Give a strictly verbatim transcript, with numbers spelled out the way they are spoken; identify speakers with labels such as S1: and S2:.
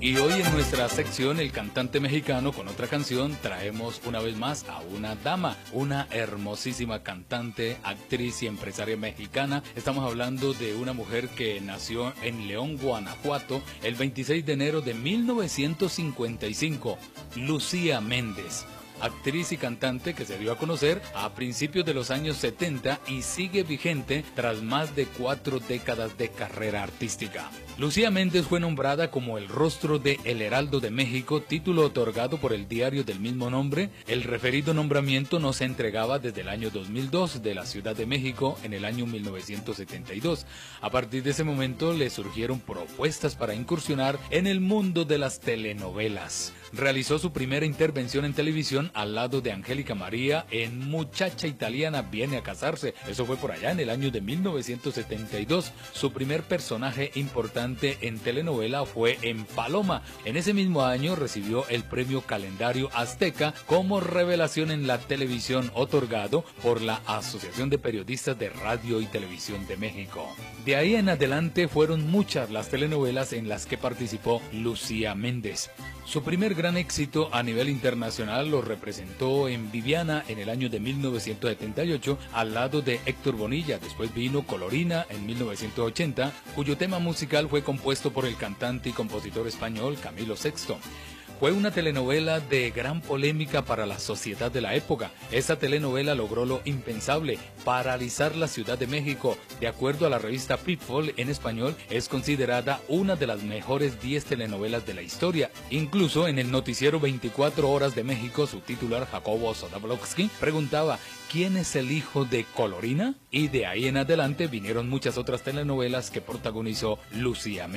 S1: Y hoy en nuestra sección El Cantante Mexicano con otra canción traemos una vez más a una dama, una hermosísima cantante, actriz y empresaria mexicana. Estamos hablando de una mujer que nació en León, Guanajuato, el veintiséis de enero de mil novecientos cincuenta y cinco, Lucía Méndez. Actriz y cantante que se dio a conocer a principios de los años setenta y sigue vigente tras más de cuatro décadas de carrera artística. Lucía Méndez fue nombrada como el rostro de El Heraldo de México, título otorgado por el diario del mismo nombre. El referido nombramiento no se entregaba desde el año dos mil dos de la Ciudad de México en el año mil novecientos setenta y dos. A partir de ese momento le surgieron propuestas para incursionar en el mundo de las telenovelas. Realizó su primera intervención en televisión al lado de Angélica María en Muchacha Italiana Viene a Casarse. Eso fue por allá en el año de mil novecientos setenta y dos. Su primer personaje importante en telenovela fue en Paloma. En ese mismo año recibió el premio Calendario Azteca como revelación en la televisión, otorgado por la Asociación de Periodistas de Radio y Televisión de México. De ahí en adelante fueron muchas las telenovelas en las que participó Lucía Méndez. Su primer gran éxito a nivel internacional lo representó en Viviana en el año de mil novecientos setenta y ocho al lado de Héctor Bonilla. Después vino Colorina en mil novecientos ochenta, cuyo tema musical fue compuesto por el cantante y compositor español Camilo Sexto. Fue una telenovela de gran polémica para la sociedad de la época. Esta telenovela logró lo impensable, paralizar la Ciudad de México. De acuerdo a la revista People en español, es considerada una de las mejores diez telenovelas de la historia. Incluso en el noticiero veinticuatro horas de México, su titular Jacobo Zabludovsky preguntaba: ¿quién es el hijo de Colorina? Y de ahí en adelante vinieron muchas otras telenovelas que protagonizó Lucía Méndez.